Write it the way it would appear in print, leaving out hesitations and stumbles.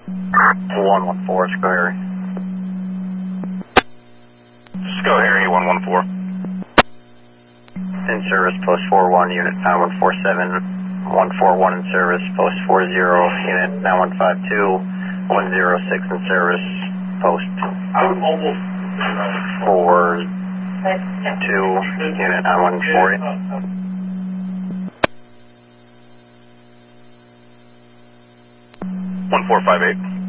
114, Cisco Harry. Cisco Harry, 114. In service, post 41, unit 9147. 141 in service, post 40, unit 9152. 106 in service, post 42, unit 9140. 1458.